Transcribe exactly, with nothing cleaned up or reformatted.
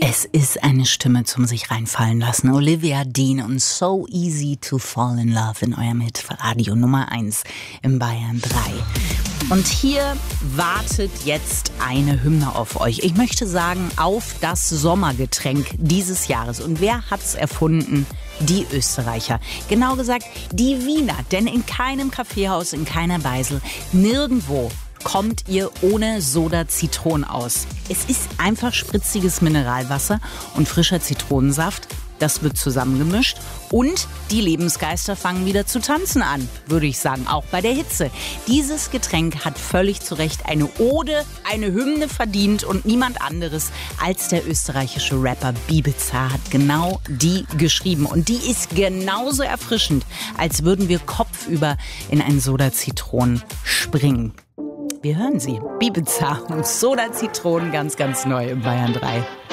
Es ist eine Stimme zum sich reinfallen lassen. Olivia Dean und So Easy to Fall in Love in eurem Hit Radio Nummer eins im Bayern drei. Und hier wartet jetzt eine Hymne auf euch. Ich möchte sagen, auf das Sommergetränk dieses Jahres. Und wer hat's erfunden? Die Österreicher. Genau gesagt, die Wiener. Denn in keinem Kaffeehaus, in keiner Beisel, nirgendwo kommt ihr ohne Soda Zitron aus. Es ist einfach spritziges Mineralwasser und frischer Zitronensaft. Das wird zusammengemischt und die Lebensgeister fangen wieder zu tanzen an, würde ich sagen, auch bei der Hitze. Dieses Getränk hat völlig zu Recht eine Ode, eine Hymne verdient und niemand anderes als der österreichische Rapper Bibiza hat genau die geschrieben. Und die ist genauso erfrischend, als würden wir kopfüber in ein Soda Zitron springen. Wir hören sie. Bibiza und Soda Zitron ganz, ganz neu im Bayern drei.